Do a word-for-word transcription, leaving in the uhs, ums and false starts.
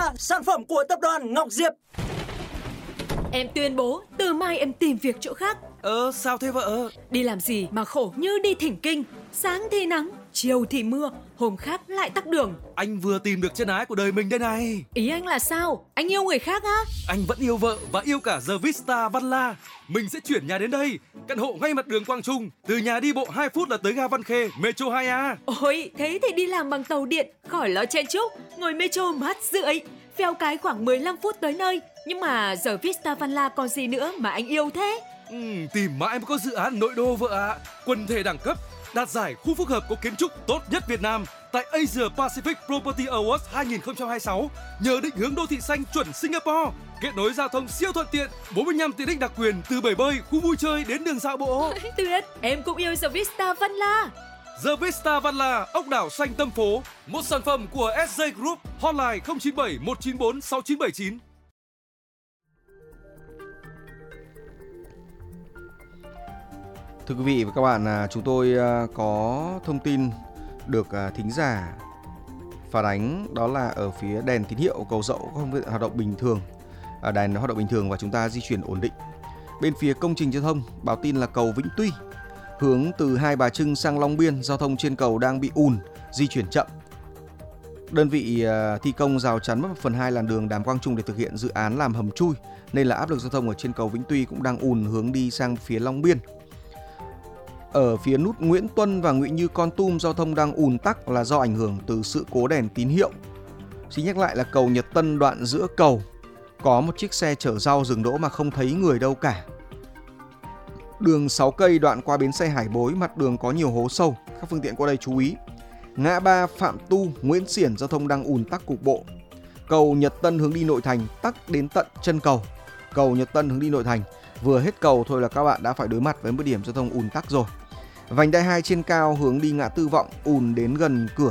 Vista, sản phẩm của tập đoàn Ngọc Diệp. Em tuyên bố từ mai em tìm việc chỗ khác. Ờ, sao thế vợ? Đi làm gì mà khổ như đi thỉnh kinh. Sáng thì nắng, chiều thì mưa, hôm khác lại tắc đường. Anh vừa tìm được chân ái của đời mình đây này. Ý anh là sao? Anh yêu người khác á? Anh vẫn yêu vợ và yêu cả The Vista Văn La. Mình sẽ chuyển nhà đến đây. Căn hộ ngay mặt đường Quang Trung. Từ nhà đi bộ hai phút là tới ga Văn Khê, Metro hai A. Ôi, thế thì đi làm bằng tàu điện, khỏi lo chen chúc. Ngồi Metro mát rượi. Phèo cái khoảng mười lăm phút tới nơi. Nhưng mà giờ Vista Văn La còn gì nữa mà anh yêu thế? Ừ, tìm mãi mới có dự án nội đô vợ ạ. À. Quần thể đẳng cấp, đạt giải khu phức hợp có kiến trúc tốt nhất Việt Nam tại Asia Pacific Property Awards hai không hai sáu. Nhờ định hướng đô thị xanh chuẩn Singapore, kết nối giao thông siêu thuận tiện, bốn mươi lăm tiện ích đặc quyền từ bể bơi, khu vui chơi đến đường dạo bộ. Tuyệt, em cũng yêu The Vista Văn La. The Vista Văn La, ốc đảo xanh tâm phố, một sản phẩm của ét gi Group, hotline không chín bảy một chín bốn sáu chín bảy chín. Thưa quý vị và các bạn, chúng tôi có thông tin được thính giả phản ánh, đó là ở phía đèn tín hiệu cầu Dậu có hoạt động bình thường, đèn hoạt động bình thường và chúng ta di chuyển ổn định. Bên phía công trình giao thông báo tin là cầu Vĩnh Tuy hướng từ Hai Bà Trưng sang Long Biên, giao thông trên cầu đang bị ùn, di chuyển chậm. Đơn vị thi công rào chắn mất phần hai làn đường Đàm Quang Trung để thực hiện dự án làm hầm chui, nên là áp lực giao thông ở trên cầu Vĩnh Tuy cũng đang ùn hướng đi sang phía Long Biên. Ở phía nút Nguyễn Tuân và Nguyễn Như Kon Tum, giao thông đang ùn tắc là do ảnh hưởng từ sự cố đèn tín hiệu. Xin nhắc lại là cầu Nhật Tân đoạn giữa cầu có một chiếc xe chở rau dừng đỗ mà không thấy người đâu cả. Đường sáu cây đoạn qua bến xe Hải Bối, mặt đường có nhiều hố sâu, các phương tiện qua đây chú ý. Ngã ba Phạm Tu, Nguyễn Xiển, giao thông đang ùn tắc cục bộ. Cầu Nhật Tân hướng đi nội thành tắc đến tận chân cầu. Cầu Nhật Tân hướng đi nội thành, vừa hết cầu thôi là các bạn đã phải đối mặt với một điểm giao thông ùn tắc rồi. Vành đai hai trên cao hướng đi ngã tư Vọng ùn đến gần cửa